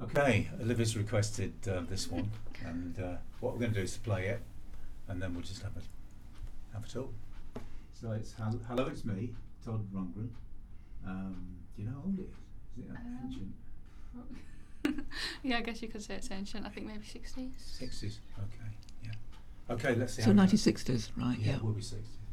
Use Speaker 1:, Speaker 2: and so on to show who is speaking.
Speaker 1: Okay, Olivia's requested this one, and what we're going to do is to play it, and then we'll just have a talk. So it's hello, it's me, Todd Rundgren. Do you know how old it is? Is it ancient?
Speaker 2: Yeah, I guess you could say it's ancient. I think maybe 60s.
Speaker 1: 60s. Okay, yeah. Okay, let's see.
Speaker 3: So 1960s, right?
Speaker 1: Yeah, we'll be 60s.